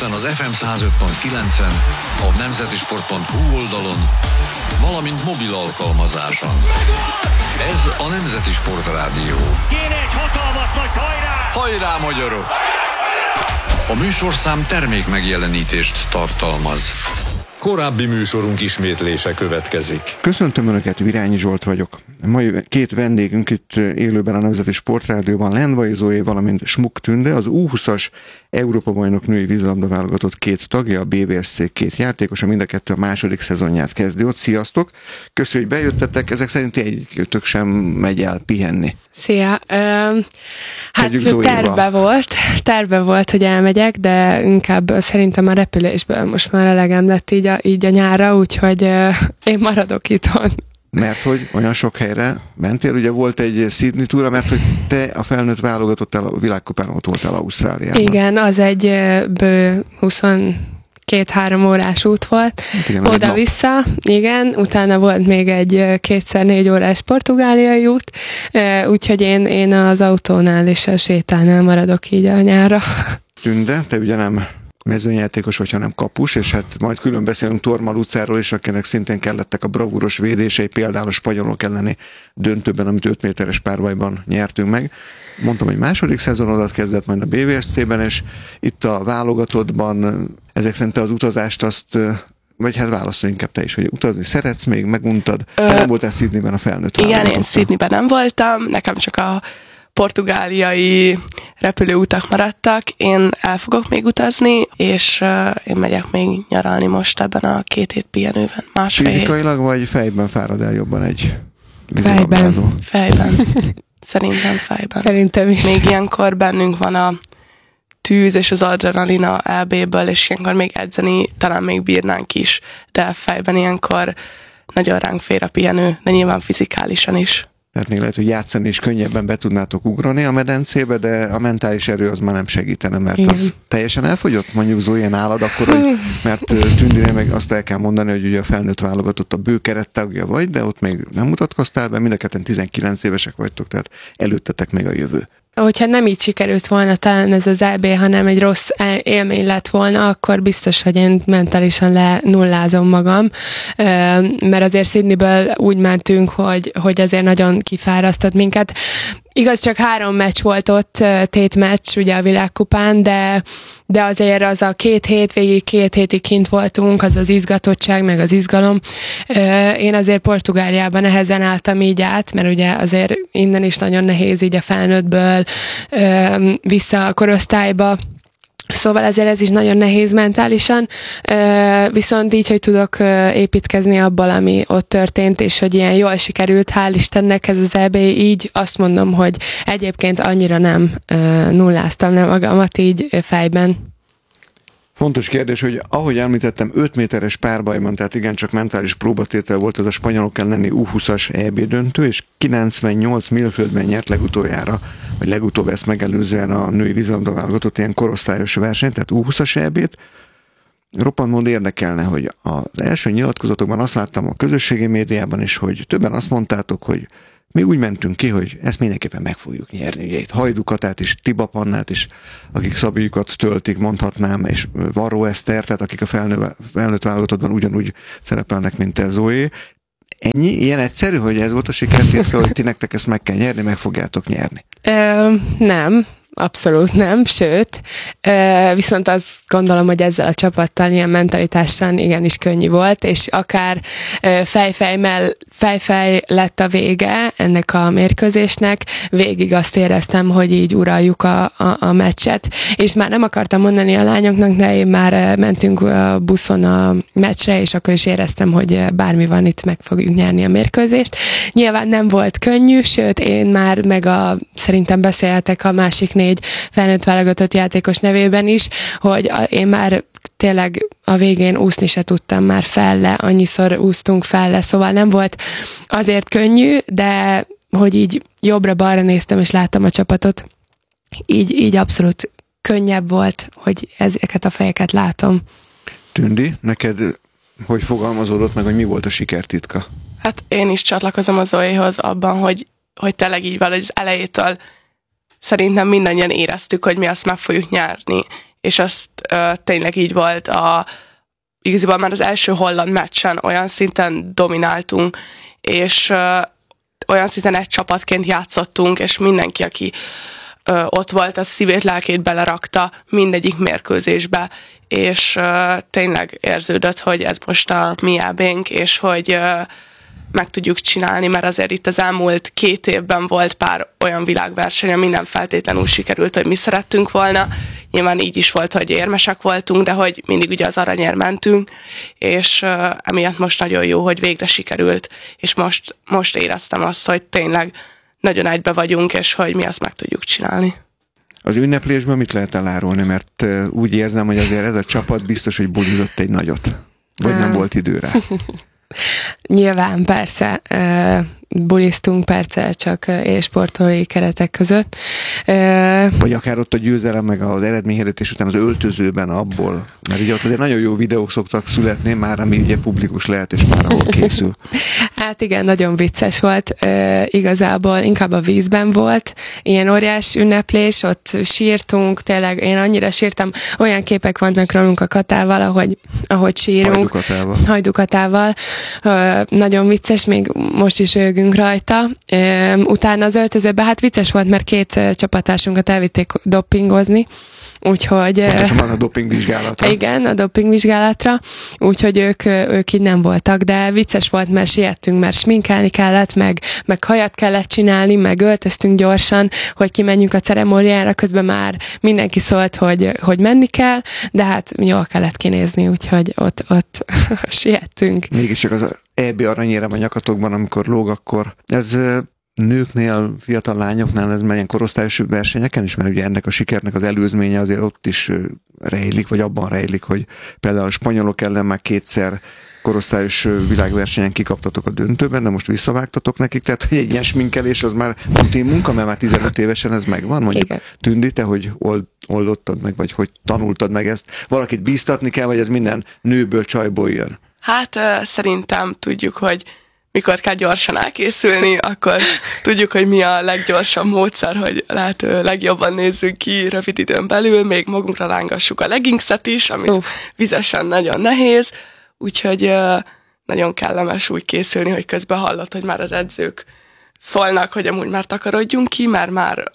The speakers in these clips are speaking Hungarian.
Budapesten az FM 105.9-en, a nemzetisport.hu oldalon, valamint mobil alkalmazáson. Ez a Nemzeti Sportrádió. Kéne egy hatalmas nagy hajrá! Hajrá, magyarok! A műsorszám termék megjelenítést tartalmaz. Korábbi műsorunk ismétlése következik. Köszöntöm Önöket, Virányi Zsolt vagyok. Mai két vendégünk itt élőben a Nemzeti Sportrádióban, Lendvai Zoé, valamint Smuk Tünde, az U20-as Európa-bajnok női vízilabda válogatott két tagja, a BVSC két játékosa, mind a kettő a második szezonját kezdi ott. Sziasztok! Köszönjük, hogy bejöttetek, ezek szerint egyikőtök sem megy el pihenni. Szia! Hát terve volt, hogy elmegyek, de inkább szerintem a repülésből most már elegem lett így a nyárra, úgyhogy én maradok itthon. Mert hogy olyan sok helyre mentél, ugye volt egy Sydney túra, mert hogy te a felnőtt válogatottál a világkupán, ott voltál Ausztráliában. Igen, az egy bő 22-3 órás út volt, igen, oda-vissza, igen, utána volt még egy 2x4 órás portugáliai út, úgyhogy én az autónál és a sétánál maradok így a nyárra. Tünde, te ugye nem mezőnyjátékos vagy, hanem kapus, és hát majd külön beszélünk Tormal utcáról is, akinek szintén kellettek a bravúros védései, például a spanyolok elleni döntőben, amit 5 méteres párbajban nyertünk meg. Mondtam, hogy második szezonodat kezdett majd a BVSC-ben, és itt a válogatottban ezek szerint az utazást azt, vagy hát válaszolj inkább te is, hogy utazni szeretsz még, meguntad. Te nem voltál Sydneyben a felnőtt Igen, én Sydneyben nem voltam, nekem csak a portugáliai repülőutak maradtak, én el fogok még utazni, és én megyek még nyaralni most ebben a 2 hét pihenőben, másfél hét. Fizikailag vagy fejben fárad el jobban egy vízilabdázó? Fejben. Szerintem fejben. Szerintem is. Még ilyenkor bennünk van a tűz és az adrenalina EB-ből, és ilyenkor még edzeni talán még bírnánk is, de fejben ilyenkor nagyon ránk fér a pihenő, de nyilván fizikálisan is. Tehát még lehet, hogy játszani is könnyebben be tudnátok ugrani a medencébe, de a mentális erő az már nem segítene, mert igen. Az teljesen elfogyott, mondjuk Zoé nálad akkor, hogy, mert Tündénél meg azt el kell mondani, hogy ugye a felnőtt válogatott a bő kerettagja vagy, de ott még nem mutatkoztál be, mind a ketten 19 évesek vagytok, tehát előttetek még a jövő. Hogyha nem így sikerült volna talán ez az EB, hanem egy rossz élmény lett volna, akkor biztos, hogy én mentálisan lenullázom magam, mert azért Sydneyből úgy mentünk, hogy azért nagyon kifárasztott minket. Igaz, csak 3 meccs volt ott, tétmeccs ugye a világkupán, de azért az a 2 hét, végig 2 hétig kint voltunk, az izgatottság, meg az izgalom. Én azért Portugáliában nehezen álltam így át, mert ugye azért innen is nagyon nehéz így a felnőttből vissza a korosztályba. Szóval ezért ez is nagyon nehéz mentálisan, viszont így, hogy tudok építkezni abból, ami ott történt, és hogy ilyen jól sikerült, hál' Istennek ez az EB, így azt mondom, hogy egyébként annyira nem nulláztam le magamat így fejben. Fontos kérdés, hogy ahogy említettem, 5 méteres párbajban, tehát igencsak mentális próbatétel volt ez a spanyolok elleni U20-as EB döntő, és 98 mérföldben nyert legutoljára, vagy legutóbb ezt megelőzően a női vízilabda válogatott ilyen korosztályos verseny, tehát U20-as EB-t. Roppant módon érdekelne, hogy az első nyilatkozatokban azt láttam a közösségi médiában is, hogy többen azt mondtátok, hogy mi úgy mentünk ki, hogy ezt mindenképpen meg fogjuk nyerni. Ugye itt Hajdukatát és Tiba Pannát is, akik szabjukat töltik, mondhatnám, és Varró Eszter, tehát akik a felnőtt válogatottban ugyanúgy szerepelnek, mint te, Zoé. Ennyi? Ilyen egyszerű, hogy ez volt a sikertitka, hogy ti nektek ezt meg kell nyerni, meg fogjátok nyerni? Nem. Abszolút nem, sőt, viszont azt gondolom, hogy ezzel a csapattal ilyen mentalitással igenis könnyű volt, és akár fejfej lett a vége ennek a mérkőzésnek, végig azt éreztem, hogy így uraljuk a meccset, és már nem akartam mondani a lányoknak, de én már mentünk a buszon a meccsre, és akkor is éreztem, hogy bármi van, itt meg fogjuk nyerni a mérkőzést. Nyilván nem volt könnyű, sőt, én már szerintem beszélhetek a másik 4 felnőtt válogatott játékos nevében is, hogy én már tényleg a végén úszni se tudtam már felle, annyiszor úsztunk felle, szóval nem volt azért könnyű, de hogy így jobbra-balra néztem és láttam a csapatot, így abszolút könnyebb volt, hogy ezeket a fejeket látom. Tündi, neked hogy fogalmazódott meg, hogy mi volt a sikertitka? Hát én is csatlakozom a Zoéhoz abban, hogy tényleg így valahogy az elejétől szerintem mindannyian éreztük, hogy mi azt meg fogjuk nyerni. és azt tényleg így volt igazából már az első holland meccsen olyan szinten domináltunk, és olyan szinten egy csapatként játszottunk, és mindenki, aki ott volt, az szívét, lelkét belerakta mindegyik mérkőzésbe, és tényleg érződött, hogy ez most a mi EB-nk, és hogy meg tudjuk csinálni, mert azért itt az elmúlt 2 évben volt pár olyan világverseny, ami nem feltétlenül sikerült, hogy mi szerettünk volna. Nyilván így is volt, hogy érmesek voltunk, de hogy mindig ugye az aranyért mentünk, és emiatt most nagyon jó, hogy végre sikerült, és most éreztem azt, hogy tényleg nagyon egybe vagyunk, és hogy mi azt meg tudjuk csinálni. Az ünneplésben mit lehet elárulni? Mert úgy érzem, hogy azért ez a csapat biztos, hogy bulizott egy nagyot. Vagy nem volt idő rá. Nyilván, persze, buliztunk persze csak élsportolói keretek között. Vagy akár ott a győzelem, meg az eredményhirdetés után az öltözőben abból. Mert ugye ott azért nagyon jó videók szoktak születni, már ami ugye publikus lehet, és már ahol készül. Hát igen, nagyon vicces volt. Igazából inkább a vízben volt. Ilyen óriás ünneplés, ott sírtunk, tényleg én annyira sírtam. Olyan képek vannak rólunk a Katával, ahogy sírunk. Hajdukatával. Nagyon vicces, még most is rögünk rajta. Utána az öltözőben, hát vicces volt, mert 2 csapattársunkat elvitték dopingozni, úgyhogy... Pontosan van a dopingvizsgálatra. Igen, a dopingvizsgálatra, úgyhogy ők így nem voltak, de vicces volt, mert siettünk, mert sminkelni kellett, meg hajat kellett csinálni, meg öltöztünk gyorsan, hogy kimenjünk a ceremóniára, közben már mindenki szólt, hogy menni kell, de hát jól kellett kinézni, úgyhogy ott siettünk. Mégiscsak az EB aranyérem a nyakatokban, amikor lóg, akkor ez... nőknél, fiatal lányoknál ez ilyen korosztályos versenyeken is, mert ugye ennek a sikernek az előzménye azért ott is rejlik, vagy abban rejlik, hogy például a spanyolok ellen már 2-szer korosztályos világversenyen kikaptatok a döntőben, de most visszavágtatok nekik, tehát hogy egy ilyen sminkelés az már rutin munka, mert már 15 évesen ez megvan, mondjuk. Igen. Tündi, te hogy oldottad meg, vagy hogy tanultad meg ezt? Valakit bíztatni kell, vagy ez minden nőből, csajból jön? Hát szerintem tudjuk, hogy mikor kell gyorsan elkészülni, akkor tudjuk, hogy mi a leggyorsabb módszer, hogy lehető legjobban nézzünk ki rövid időn belül, még magunkra rángassuk a leggingset is, amit vizesen nagyon nehéz, úgyhogy nagyon kellemes úgy készülni, hogy közben hallott, hogy már az edzők szólnak, hogy amúgy már takarodjunk ki, mert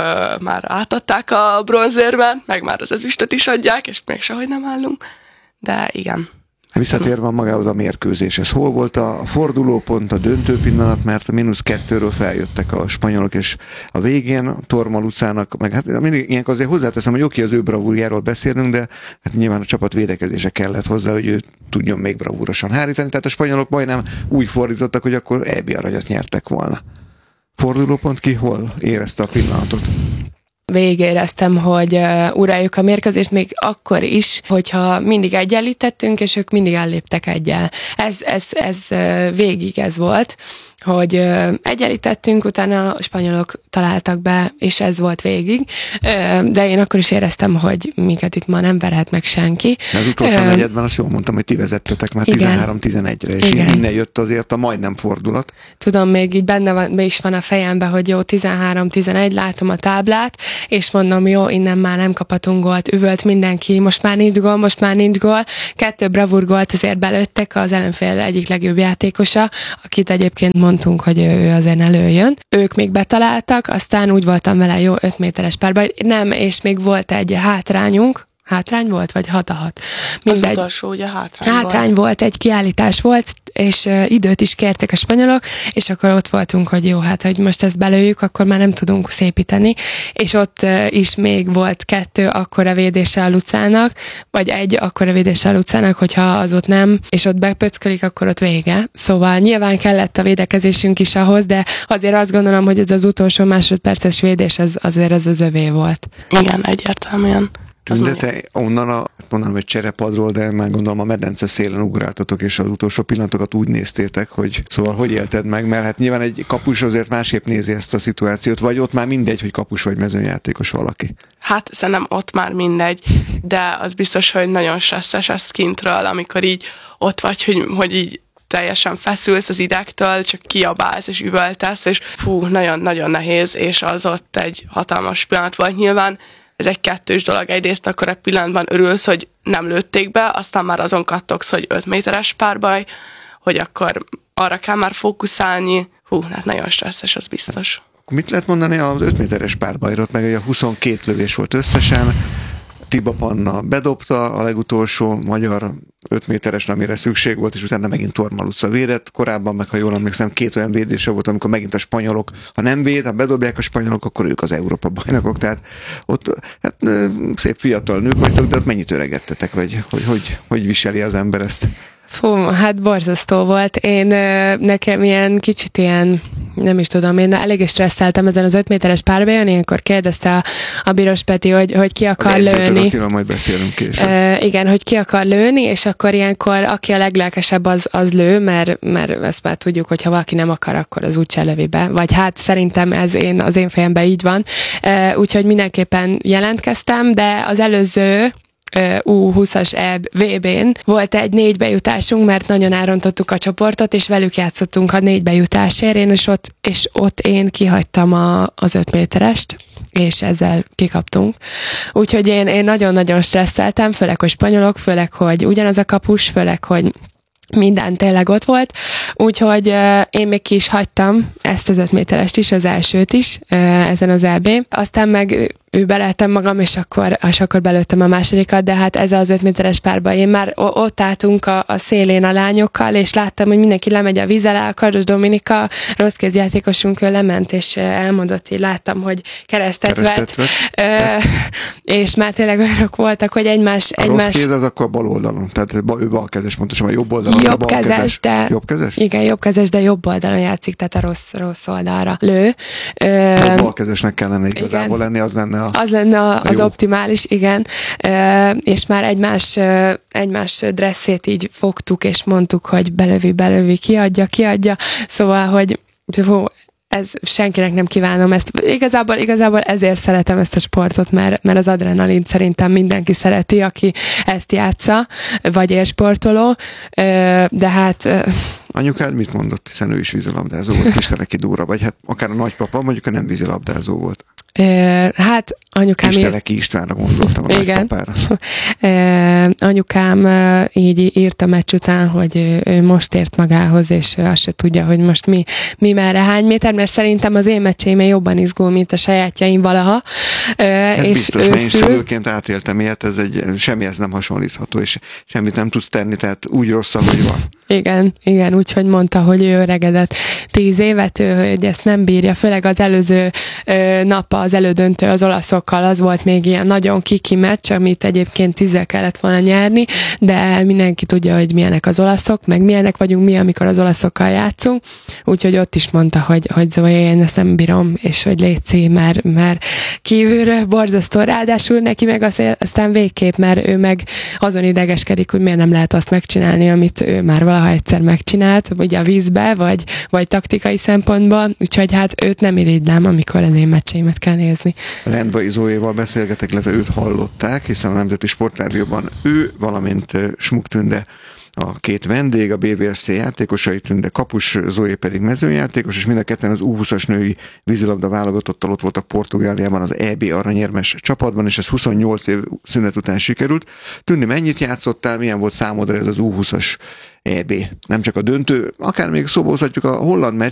már átadták a bronzérben, meg már az ezüstöt is adják, és még sehogy nem állunk, de igen. Visszatérve magához a mérkőzéshez. Hol volt a fordulópont, a döntő pillanat, mert a -2-ről feljöttek a spanyolok, és a végén Torma Lucának, meg hát mindig ilyenkor azért hozzáteszem, hogy oké, az ő bravúrjáról beszélünk, de hát nyilván a csapat védekezése kellett hozzá, hogy ő tudjon még bravúrosan hárítani, tehát a spanyolok majdnem úgy fordítottak, hogy akkor EB aranyat nyertek volna. Fordulópont ki hol érezte a pillanatot? Végigéreztem, hogy uraljuk a mérkőzést még akkor is, hogyha mindig egyenlítettünk, és ők mindig elléptek egyel. Ez végig ez volt, hogy egyenlítettünk, utána a spanyolok találtak be, és ez volt végig. De én akkor is éreztem, hogy minket itt ma nem verhet meg senki. Az utolsó negyedben azt jól mondtam, hogy ti vezettetek már 13-11-re, és innen jött azért a majdnem fordulat. Tudom, még így benne is van a fejemben, hogy jó, 13-11, látom a táblát, és mondom, jó, innen már nem kaphatunk gólt, üvölt mindenki, most már nincs gól. 2 bravúr gólt azért belőttek, az ellenfél egyik legjobb játékosa, akit egyébként mondtunk, hogy ő azért előjön. Ők még betaláltak, aztán úgy voltam vele, jó, 5 méteres párban, nem, és még volt egy hátrányunk, hátrány volt, vagy 6-6? Az utolsó, ugye hátrány volt, egy kiállítás volt, és időt is kértek a spanyolok, és akkor ott voltunk, hogy jó, hát hogy most ezt belőjük, akkor már nem tudunk szépíteni, és ott is még volt 2 akkora védése a Lucának, vagy 1 akkora védése a Lucának, hogyha az ott nem, és ott bepöckölik, akkor ott vége. Szóval nyilván kellett a védekezésünk is ahhoz, de azért azt gondolom, hogy ez az utolsó másodperces védés, azért az övé volt. Igen, egyértelműen. De te onnan mondanám, hogy cserepadról, de már gondolom a medence szélen ugráltatok, és az utolsó pillanatokat úgy néztétek, hogy szóval hogy élted meg, mert hát nyilván egy kapus azért másképp nézi ezt a szituációt, vagy ott már mindegy, hogy kapus vagy mezőnyjátékos valaki. Hát szerintem ott már mindegy, de az biztos, hogy nagyon stresszes ez kintről, amikor így ott vagy, hogy így teljesen feszülsz az idegtől, csak kiabálsz és üvöltesz, és nagyon-nagyon nehéz, és az ott egy hatalmas pillanat volt nyilván. ez egy kettős dolog. Egyrészt akkor egy pillanatban örülsz, hogy nem lőtték be, aztán már azon kattogsz, hogy 5 méteres párbaj, hogy akkor arra kell már fókuszálni. Hát nagyon stresszes, az biztos. Mit lehet mondani az 5 méteres párbajról, meg a 22 lövés volt összesen, Tiba Panna bedobta a legutolsó magyar 5 méteres, amire szükség volt, és utána megint Tormaluca védett. Korábban meg, ha jól emlékszem, 2 olyan védése volt, amikor megint a spanyolok, ha nem véd, ha bedobják a spanyolok, akkor ők az Európa bajnokok. Tehát ott hát, szép fiatal nők vagytok, de ott mennyit öregedtetek, vagy hogy viseli az ember ezt? Fú, hát borzasztó volt. Nekem kicsit nem is tudom, én eléggé stresszeltem ezen az 5 méteres párbajon, ilyenkor kérdezte a Bíros Peti, hogy ki akar lőni. Akiről majd beszélünk később. Igen, hogy ki akar lőni, és akkor ilyenkor aki a leglelkesebb az lő, mert ezt már tudjuk, hogy ha valaki nem akar, akkor az úgyse lövi be. Vagy hát szerintem ez az én fejemben így van. Úgyhogy mindenképpen jelentkeztem, de az előző U20-as VB-n volt egy 4 bejutásunk, mert nagyon elrontottuk a csoportot, és velük játszottunk a 4 bejutásért, és ott én kihagytam az 5 méterest, és ezzel kikaptunk. Úgyhogy én nagyon-nagyon stresszeltem, főleg, hogy spanyolok, főleg, hogy ugyanaz a kapus, főleg, hogy minden tényleg ott volt, úgyhogy én még ki is hagytam ezt az 5 méterest is, az elsőt is ezen az EB-n. Aztán meg beleltem magam, és akkor belőttem a másodikat, de hát ez az 5 méteres párban én már ott álltunk a szélén a lányokkal, és láttam, hogy mindenki lemegy a víz alá, a Kardos Dominika, rossz kézjátékosunk, lement, és elmondott, így láttam, hogy keresztet vett. És már tényleg olyanok voltak, hogy egymás... Rossz kéz az akkor bal oldalon, tehát ő balkezes, pontosan, a jobb oldalon. Jobbkezes, de... Jobbkezes? Igen, jobbkezes, de jobb oldalon játszik, tehát a rossz oldalra lő. Balkezesnek kellene igazából lenni, az lenne az lenne az optimális, igen. És már egymás dresszét így fogtuk, és mondtuk, hogy belövi, kiadja. Szóval, hogy ez senkinek nem kívánom ezt. Igazából ezért szeretem ezt a sportot, mert az adrenalin szerintem mindenki szereti, aki ezt játsza, vagy élsportoló, de hát... Anyukád mit mondott, hiszen ő is vízilabdázó volt, Kisteleki Dóra, vagy hát akár a nagypapa, mondjuk nem vízilabdázó volt. Hát anyukám... Kisteleki Istvánra gondoltam, a nagypapára. Anyukám így írt a meccs után, hogy ő most ért magához, és ő azt se tudja, hogy most mi merre, hány méter, mert szerintem az én meccseimén jobban izgul, mint a sajátjaim valaha. Ez és biztos, mert én szülőként átéltem ilyet, semmihez nem hasonlítható, és semmit nem tudsz tenni, tehát úgy rossz, ahogy van. Igen, úgyhogy mondta, hogy ő öregedett 10 évet, hogy ezt nem bírja, főleg az előző nap, az elődöntő az olaszokkal, az volt még ilyen nagyon kiki meccs, amit egyébként 10-el kellett volna nyerni, de mindenki tudja, hogy milyenek az olaszok, meg milyenek vagyunk mi, amikor az olaszokkal játszunk, úgyhogy ott is mondta, hogy Zoe, én ezt nem bírom, és hogy létszi, mert kívülről borzasztó, ráadásul neki meg aztán végképp, mert ő meg azon idegeskedik, hogy miért nem lehet azt megcsinálni, amit ő már valaha egyszer megcsinált, ugye a vízbe, vagy taktikai szempontból, úgyhogy hát őt nem irigylem, amikor az én meccseimet kell nézni. Lendvai Zoéval beszélgetek, illetve őt hallották, hiszen a Nemzeti Sportrádióban ő, valamint Smuk Tünde a 2 vendég, a BVSC játékosai, Tünde kapus, Zoé pedig mezőnyjátékos, és mind a ketten az U20-as női vízilabda válogatottal ott voltak Portugáliában az EB aranyérmes csapatban, és ez 28 év szünet után sikerült. Tündi, mennyit játszottál, milyen volt számodra ez az U20-as EB? Nem csak a döntő, akár még szóba hozhatjuk a holland meccs,